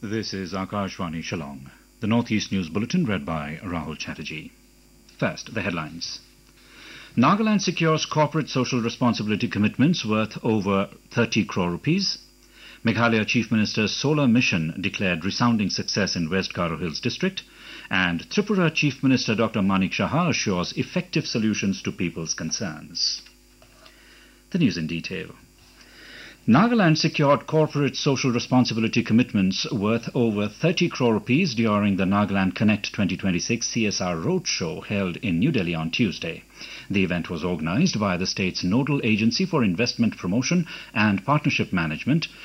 This is Akashvani Shillong. The Northeast News Bulletin read by Rahul Chatterjee. First, the headlines. Nagaland secures corporate social responsibility commitments worth over 30 crore rupees. Meghalaya Chief Minister's solar mission declared resounding success in West Garo Hills district. And Tripura Chief Minister Dr. Manik Saha assures effective solutions to people's concerns. The news in detail. Nagaland secured corporate social responsibility commitments worth over 30 crore rupees during the Nagaland Connect 2026 CSR Roadshow held in New Delhi on Tuesday. The event was organized by the state's nodal agency for investment promotion and partnership management,